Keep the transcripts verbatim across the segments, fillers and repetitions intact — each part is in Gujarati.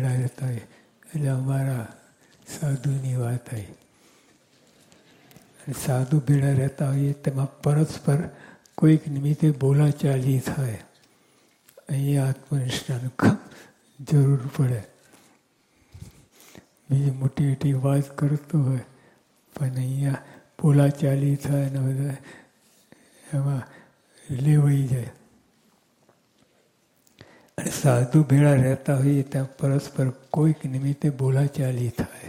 ભેળા રહેતા હોય. એટલે અમારા સાધુની વાત આવી. અને સાધુ ભેળા રહેતા હોઈએ તેમાં પરસ્પર કોઈક નિમિત્તે બોલાચાલી થાય. અહીંયા આત્મનિષ્ઠાનું જરૂર પડે. બીજી મોટી મોટી વાત કરતો હોય પણ અહીંયા બોલાચાલી થાય ને બધા એમાં લેવાઈ જાય. અને સાધુ ભેળા રહેતા હોઈએ ત્યાં પરસ્પર કોઈક નિમિત્તે બોલાચાલી થાય.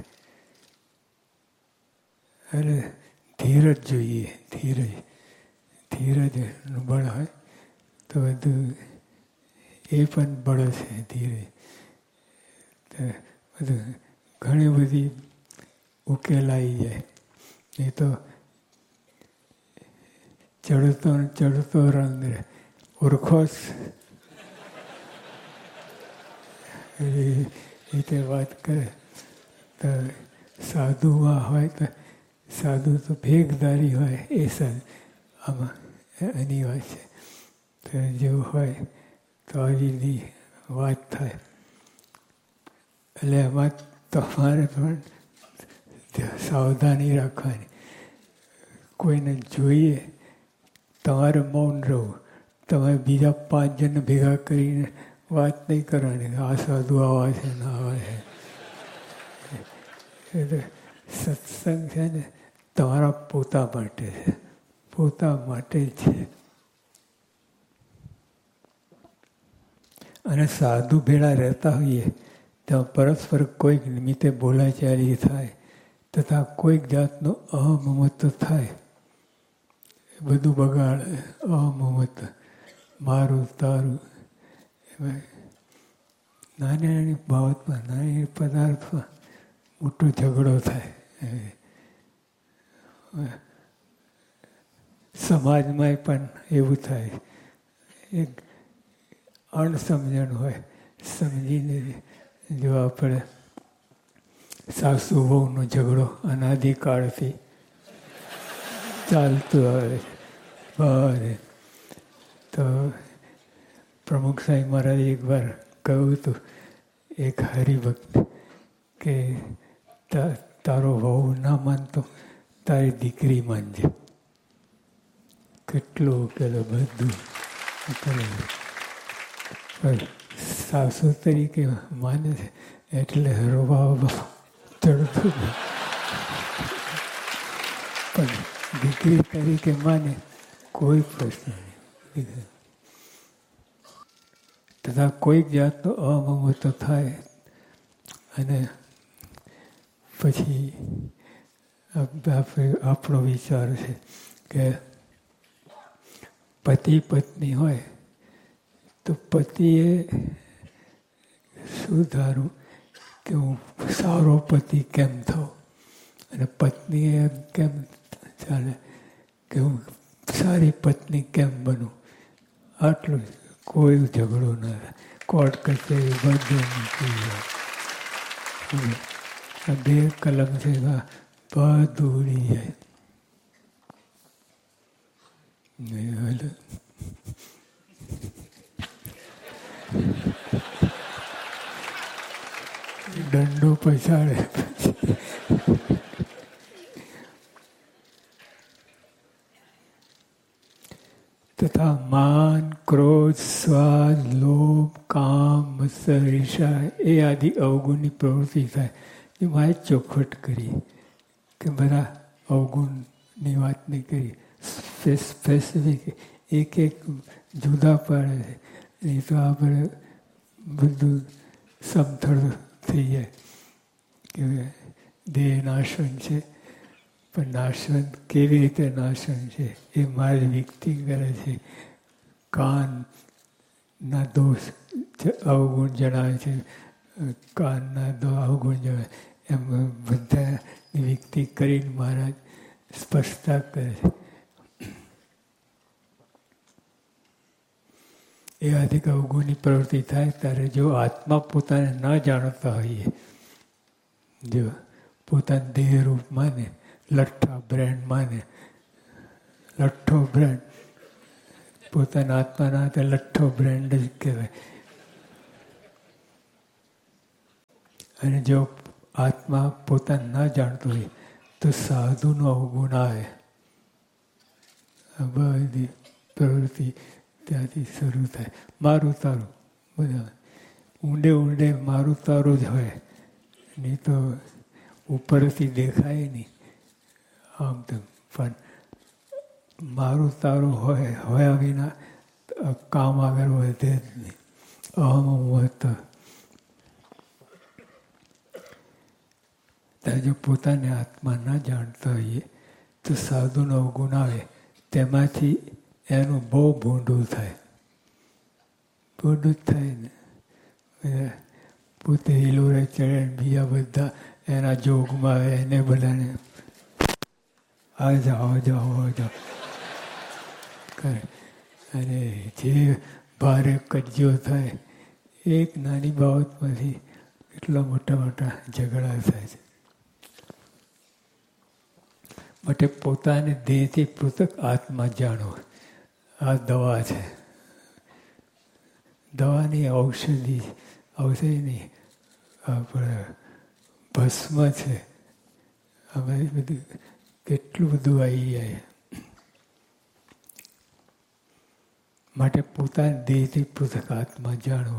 એટલે ધીરજ જોઈએ. ધીરજ ધીરજનું બળ હોય તો બધું એ પણ બળ છે. ધીરજ બધું ઘણી બધી ઉકેલાઈ જાય. એ તો ચડતો ચડતો રંગ ઓળખો એ રીતે વાત કરે તો સાધુમાં હોય તો સાધુ તો ભેગદારી હોય એ સાધુ આમાં એની વાત છે. તો જેવું હોય તો આવી વાત થાય. એટલે એમાં તમારે પણ સાવધાની રાખવાની. કોઈને જોઈએ તમારે મૌન રહેવું. તમે બીજા પાંચ જણ ભેગા કરીને વાત નહીં કરવાની. આ સાધુ આવા છે ને આવા છે. એટલે સત્સંગ છે ને તમારા પોતા માટે છે. પોતા માટે જ છે. અને સાધુ ભેળા રહેતા હોઈએ ત્યાં પરસ્પર કોઈક નિમિત્તે બોલાચાલી થાય તથા કોઈક જાતનું અહમમત થાય. બધું બગાડે. અહમમત મારું તારું નાની નાની બાબતમાં નાની પદાર્થમાં મોટો ઝઘડો થાય. સમાજમાં પણ એવું થાય. એક અણસમજણ હોય. સમજીને જો આપણે સાસુ વહુનો ઝઘડો અનાદિકાળથી ચાલતું આવે બરે તો પ્રમુખ સાહેબ મહારાજ એકવાર કહ્યું હતું એક હરિભક્ત કે તારો વહુ ના માનતો તારી દીકરી માનજે. કેટલું પેલો બધું પણ સાસુ તરીકે માને છે એટલે હરવા ચડતું પણ દીકરી તરીકે માને કોઈ પ્રશ્ન નહીં. તથા કોઈક જાતનો અમમત થાય. અને પછી આપણો વિચાર છે કે પતિ પત્ની હોય તો પતિએ શું ધારું કે હું સારો પતિ કેમ થાઉં અને પત્નીએ એમ કેમ ચાલે કે હું સારી પત્ની કેમ બનું. આટલું કોઈ ઝઘડો ના થાય. કોર્ટ કચેરી બધું નીકળી જાય. બે કલમ છે બધું ઉડી જાય. દંડો પછાડે. તથા માન, ક્રોધ, સ્વાદ, લોભ, કામ, મત્સર, ઈર્ષા એ આદિ અવગુણની પ્રવૃત્તિ થાય. એમાં જ ચોખવટ કરી કે બધા અવગુણની વાત નહીં કરી. સ્પેસિફિક એક એક જુદા પાડે છે. નહીં તો આપણે બધું સમથળ થઈ જાય કે દેહ નાશન છે પણ નાશન કેવી રીતે નાશન છે એ મારી વ્યક્તિ કરે છે. કાનના દોષ અવગુણ જણાવે છે. કાનના દો અવગુણ જણાવે એમ બધાની વ્યક્તિ કરીને મહારાજ સ્પષ્ટતા કરે છે. એ અધિક અવગુણની પ્રવૃત્તિ થાય ત્યારે જો આત્મા પોતાને ન જાણતા હોઈએ, જો પોતાના દેહરૂપ માને, લઠ્ઠા બ્રેન્ડ માને, લઠ્ઠો બ્રેન્ડ પોતાના આત્માના હાથે લઠ્ઠો બ્રેન્ડ જ કહેવાય. અને જો આત્મા પોતાને ના જાણતો હોય તો સાધુનો અવગુણ આવે. આ બધી પ્રવૃત્તિ ત્યાંથી શરૂ થાય. મારું તારું બધા ઊંડે ઊંડે મારું તારું જ હોય, નહીં તો ઉપરથી દેખાય નહીં આમ તેમ. પણ મારું તારું હોય હોય વિના કામ આગળ વધે જ નહીં. અહમ મહત્વ જો પોતાને આત્મા ના જાણતા હોઈએ તો સાધુનો અવગુણ આવે. તેમાંથી એનું બહુ ભૂંડું થાય. ભૂંડું જ થાય ને. પોતે હિલોરે ચડે, બીજા બધા એના જોગમાં આવે, એને બધાને આ જાઓ આ જાઓ આ જાઓ કરે. અને જે ભારે કજ્યો થાય એક નાની બાબતમાંથી એટલા મોટા મોટા ઝઘડા થાય છે. માટે પોતાને દેહથી પૃથક આત્મા જાણો. આ દવા છે. દવાની ઔષધિ ઔષધિ નહીં, આપણે ભસ્મ છે. અમારી બધું કેટલું બધું આવી જાય. માટે પોતાના દેહથી પૃથક આત્મા જાણવો.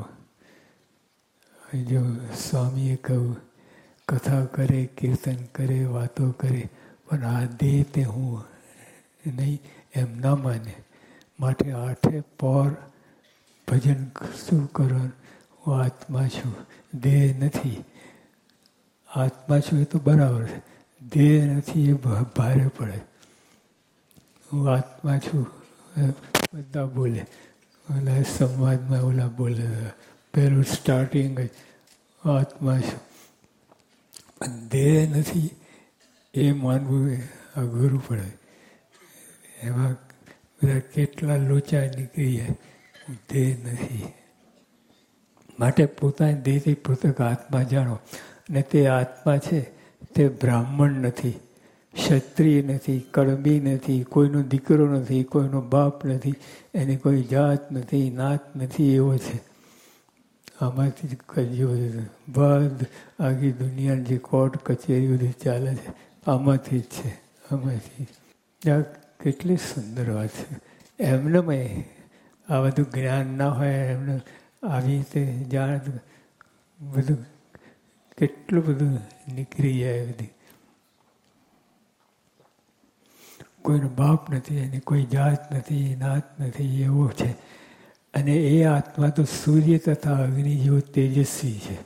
જો સ્વામીએ કહ્યું કથા કરે, કીર્તન કરે, વાતો કરે, પણ આ દેહ તે હું નહીં એમ ના માને. માટે આઠે પોર ભજન શું કરવાનું? હું આત્મા છું, દેહ નથી. આત્મા છું એ તો બરાબર છે, દેહ નથી એ ભારે પડે. હું આત્મા છું બધા બોલે. ઓલા સંવાદમાં ઓલા બોલે, પહેલું સ્ટાર્ટિંગ જ આત્મા છું. પણ દેહ નથી એ માનવું અઘરું પડે. એમાં બધા કેટલા લોચા નીકળી જાય. દેહ નથી. માટે પોતાની દેહથી પૃથક આત્મા જાણો. ને તે આત્મા છે તે બ્રાહ્મણ નથી, ક્ષત્રિય નથી, કડબી નથી, કોઈનો દીકરો નથી, કોઈનો બાપ નથી, એની કોઈ જાત નથી, નાત નથી. એવો છે. આમાંથી જ કજ્યો બધ આખી દુનિયાની જે કોર્ટ કચેરી બધી ચાલે છે આમાંથી જ છે. આમાંથી આ કેટલી સુંદર વાત છે. એમને મેં આ બધું જ્ઞાન ના હોય એમને આવી રીતે જાણ બધું કેટલું બધું નીકળી જાય. બધી કોઈનો બાપ નથી, એની કોઈ જાત નથી, નાત નથી. એવો છે. અને એ આત્મા તો સૂર્ય તથા અગ્નિ જેવો તેજસ્વી છે.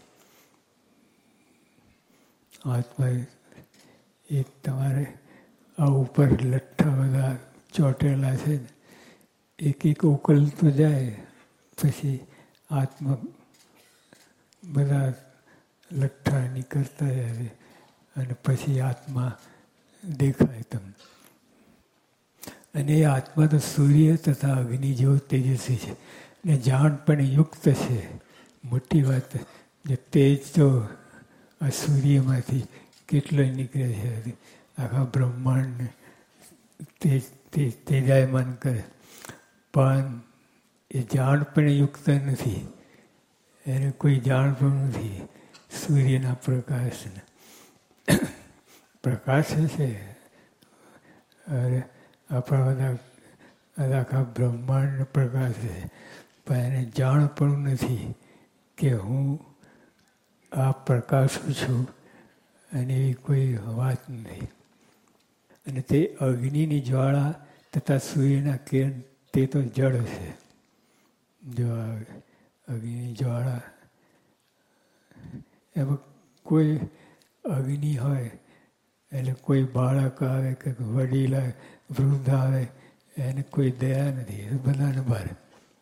આત્મા એ તમારે આ ઉપર લઠ્ઠા બધા ચોટેલા છે ને, એક એક ઉકલતો જાય પછી આત્મા બધા લઠ્ઠા નીકળતા જાય અને પછી આત્મા દેખાય તમને. અને એ આત્મા તો સૂર્ય તથા અગ્નિ જેવો તેજસ્વી છે ને જાણ પણ યુક્ત છે. મોટી વાત, જે તેજ તો આ સૂર્યમાંથી કેટલો નીકળે છે. આખા બ્રહ્માંડને તેજ તેજાયમાન કરે. પણ એ જાણ પણ યુક્ત નથી. એને કોઈ જાણ પણ નથી સૂર્યના પ્રકાશને. પ્રકાશ છે અરે આપણા બધા આખા બ્રહ્માંડ પ્રકાશ છે, પણ એને જાણ પણ નથી કે હું આ પ્રકાશું છું. અને એ કોઈ વાત નથી. અને તે અગ્નિની જ્વાળા તથા સૂર્યના કિરણ તે તો જળ છે. જો અગ્નિની જ્વાળા એમાં કોઈ અગ્નિ હોય એટલે કોઈ બાળક આવે કે વડીલ આવે, વૃદ્ધ આવે, એને કોઈ દયા નથી. એ બધાને બારે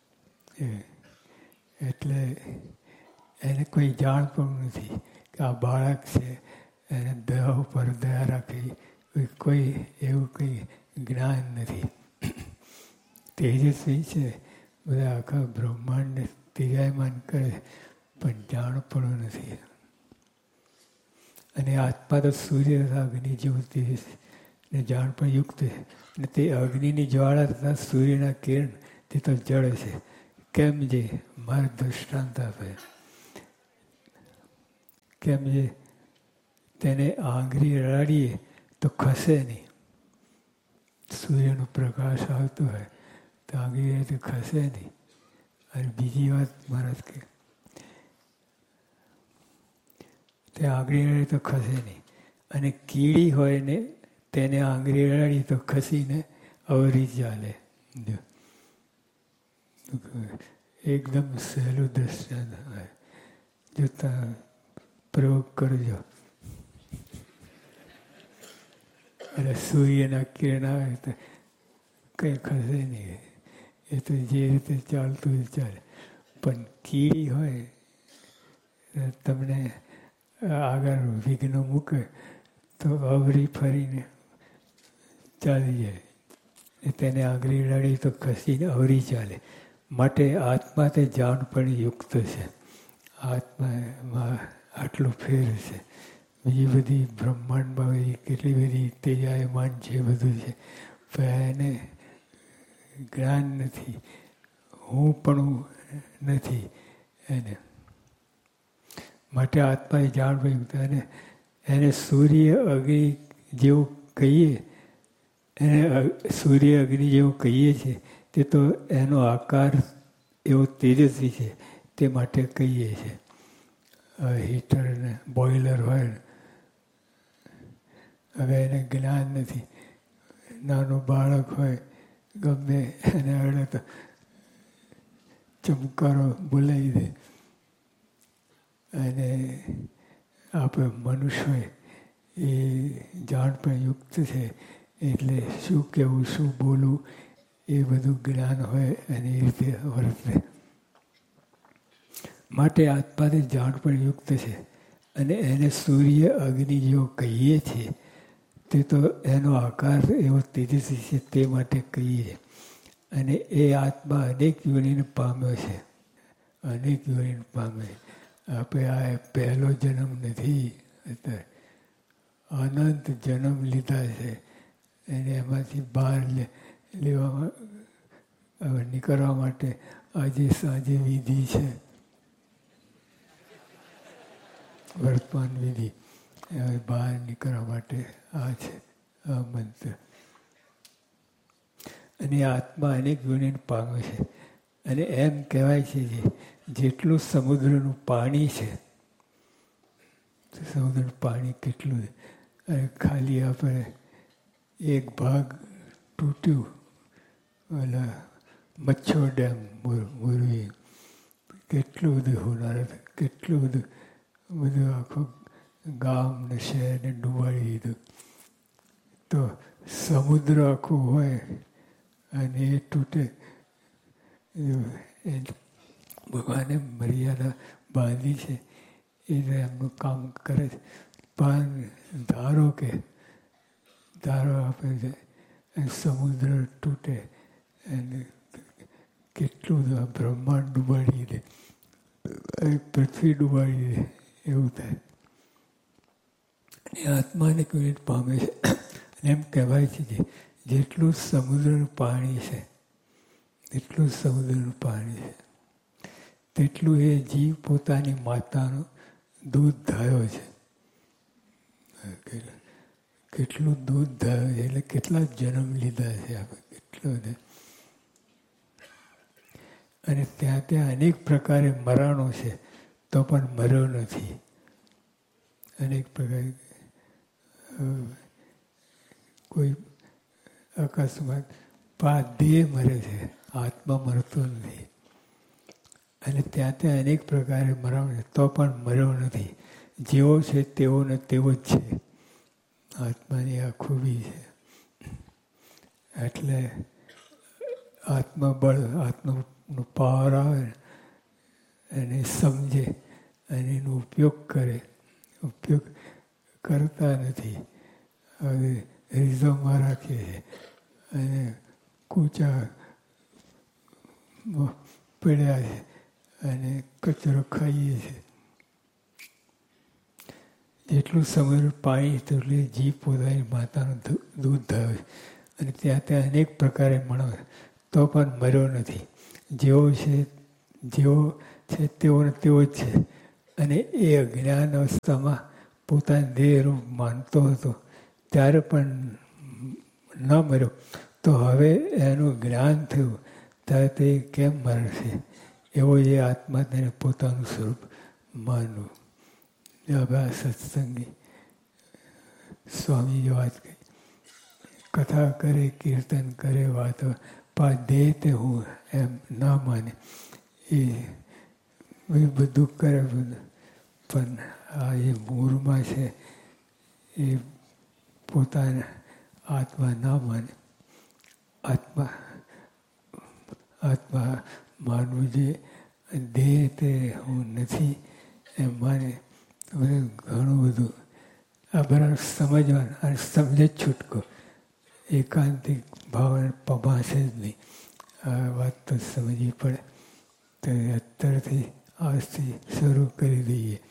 એટલે એને કોઈ જાણ પણ નથી કે આ બાળક છે, એને દયા ઉપર દયા રાખી. કોઈ એવું કંઈ જ્ઞાન નથી. તેજસ્વી છે, બધા આખા બ્રહ્માંડને તેજાયમાન કરે, પણ જાણ પણ નથી. અને આત્મા તો સૂર્ય તથા અગ્નિ જેવું તેજ ને જાણ પણ યુક્ત છે. અને તે અગ્નિની જ્વાળા તથા સૂર્યના કિરણ તે તો જળ છે. કેમ જે મારે દૃષ્ટાંત આપે કેમ છે તેને આંગળી રડાડીએ તો ખસે નહીં. સૂર્યનો પ્રકાશ આવતો હોય તો આંગળી તો ખસે નહીં. અને બીજી વાત મહારાજ કે તે આંગળી રડે તો ખસે નહીં. અને કીડી હોય ને તેને આંગળી રડાડી તો ખસીને અવરી ચાલે. એકદમ સહેલું દ્રષ્ટાંત હોય. જોતા પ્રયોગ કરજો. અને સૂર્યના કિરણ આવે તો કંઈ ખસે નહીં. એ તો જે રીતે ચાલતું ચાલે. પણ કીડી હોય તમને આગળ વિઘ્ન મૂકે તો અવરી ફરીને ચાલી જાય. તેને આંગળી રડી તો ખસીને અવરી ચાલે. માટે આત્મા તે જાણપણ યુક્ત છે. આત્મામાં આટલું ફેર છે. બીજી બધી બ્રહ્માંડમાં બધી કેટલી બધી તેજાયમાન છે, બધું છે, પણ એને જ્ઞાન નથી, હું પણ નથી એને. માટે આત્માએ જાણવું યુક્ત. અને એને સૂર્ય અગ્નિ જેવું કહીએ, એને સૂર્ય અગ્નિ જેવું કહીએ છીએ તે તો એનો આકાર એવો તેજસ્વી છે તે માટે કહીએ છીએ. હીટર ને બોઇલર હોય ને, હવે એને જ્ઞાન નથી. નાનું બાળક હોય ગમે એને અડે તો ચમકારો બોલાવી દે. અને આપણે મનુષ્ય હોય એ જાણપણ યુક્ત છે એટલે શું કહેવું, શું બોલવું એ બધું જ્ઞાન હોય અને એ રીતે વર્તે. માટે આત્માને જાણપણ યુક્ત છે. અને એને સૂર્ય અગ્નિ જેવો કહીએ છીએ તે તો એનો આકાર એવો તેજસ્વી છે તે માટે કહીએ. અને એ આત્મા અનેક યોનિને પામ્યો છે. અનેક યોનિને પામે. આપણે આ પહેલો જન્મ નથી, અત્યારે અનંત જન્મ લીધા છે. અને એમાંથી બહાર લેવામાં નીકળવા માટે આજે સાંજે વિધિ છે, વર્તમાન વિધિ. બહાર નીકળવા માટે આ છે આ મંત્ર. અને આત્મા અનેક યોનિને પામે છે. અને એમ કહેવાય છે કે જેટલું સમુદ્રનું પાણી છે, સમુદ્રનું પાણી કેટલું, અને ખાલી આપણે એક ભાગ તૂટ્યું, ઓલા મચ્છો ડેમ મોરવી, કેટલું બધું હોનાર હતું, કેટલું બધું બધું આખું ગામ ને શહેરને ડૂબાડી દીધું. તો સમુદ્ર આખું હોય અને એ તૂટે, ભગવાને મર્યાદા બાંધી છે એટલે એમનું કામ કરે છે. પણ ધારો કે ધારો આપણે સમુદ્ર તૂટે અને કેટલું બ્રહ્માંડ ડૂબાડી દે, પૃથ્વી ડૂબાડી દે, એવું થાય. અને આત્માને કોઈ પામે છે. અને એમ કહેવાય છે કે જેટલું સમુદ્રનું પાણી છે, એટલું સમુદ્રનું પાણી છે, તેટલું એ જીવ પોતાની માતાનું દૂધ ધાયો છે. કેટલું દૂધ ધાયો છે એટલે કેટલા જન્મ લીધા છે આપણે, કેટલો ને. અને ત્યાં ત્યાં અનેક પ્રકારે મરણો છે તો પણ મર્યો નથી. અનેક પ્રકારે કોઈ અકસ્માત પા દેહ મરે છે, આત્મા મરતો નથી. અને ત્યાં ત્યાં અનેક પ્રકારે મરણ છે તો પણ મર્યો નથી. જેવો છે તેવો ને તેવો જ છે. આત્માની આ ખૂબી છે. એટલે આત્મબળ, આત્માનો પાવર આવે અને સમજે અને એનો ઉપયોગ કરે. ઉપયોગ કરતા નથી. હવે રિઝર્વમાં રાખીએ છીએ અને કૂચા પડ્યા છે અને કચરો ખાઈએ છીએ. જેટલું સમય પાણી તેટલું જીવ પોતાની માતાનું દૂધ ધાવે છે. અને ત્યાં ત્યાં અનેક પ્રકારે મળે તો પણ મર્યો નથી. જેવો છે જેવો છે તેવો ને તેવો જ છે. અને એ અજ્ઞાન અવસ્થામાં પોતાના દેહરૂપ માનતો હતો ત્યારે પણ ન મર્યો, તો હવે એનું જ્ઞાન થયું ત્યારે તે કેમ મરશે? એવો એ આત્મા તેને પોતાનું સ્વરૂપ માનવું. હવે આ સત્સંગી સ્વામી વાત કહી, કથા કરે, કીર્તન કરે, વાતો, પણ દેહ તે હું એમ ના માને. એ બધું કરે પણ આ એ મૂળમાં છે એ પોતાના આત્મા ના માને. આત્મા આત્મા માનવું જોઈએ. દેહ તે હું નથી એમ માને. ઘણું બધું આ બરાબર સમજવાનું અને સમજે જ છૂટકો. એકાંતિક ભાવના પમાશે જ નહીં. આ વાત તો સમજવી પડે. તો અત્યારથી આજથી શરૂ કરી દઈએ.